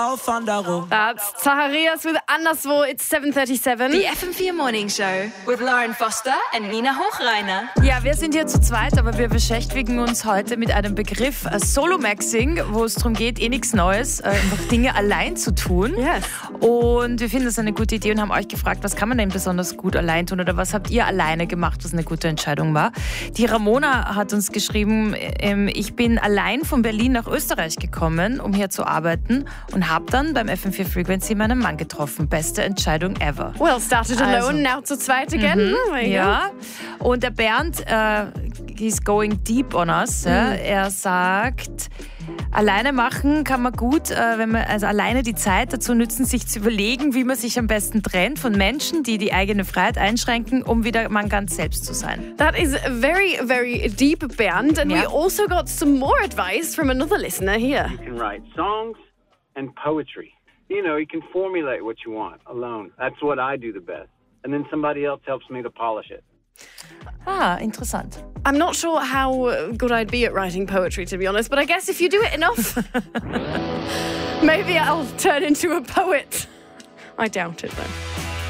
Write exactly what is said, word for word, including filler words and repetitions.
That's Zacharias with Anderswo. It's seven thirty-seven. Die F M vier Morning Show with Lauren Foster and Nina Hochreiner. Ja, wir sind hier zu zweit, aber wir beschäftigen uns heute mit einem Begriff äh, Solo-Maxing, wo es darum geht, eh nichts Neues, äh, einfach Dinge allein zu tun. Yes. Und wir finden das eine gute Idee und haben euch gefragt, was kann man denn besonders gut allein tun oder was habt ihr alleine gemacht, was eine gute Entscheidung war. Die Ramona hat uns geschrieben, ähm, ich bin allein von Berlin nach Österreich gekommen, um hier zu arbeiten und habe dann beim F M vier Frequency meinen Mann getroffen. Beste Entscheidung ever. Well, started alone, Also, now zu zweit again. Mhm, ja. Und der Bernd, äh, he's going deep on us. Mhm. Ja. Er sagt, alleine machen kann man gut, äh, wenn man also alleine die Zeit dazu nützen, sich zu überlegen, wie man sich am besten trennt von Menschen, die die eigene Freiheit einschränken, um wieder man ganz selbst zu sein. That is very, very deep, Bernd. And Yeah. we also got some more advice from another listener here. You can write songs and poetry. You know, you can formulate what you want alone. That's what I do the best. And then somebody else helps me to polish it. Ah, interessant. I'm not sure how good I'd be at writing poetry, to be honest, but I guess if you do it enough, maybe I'll turn into a poet. I doubt it, though.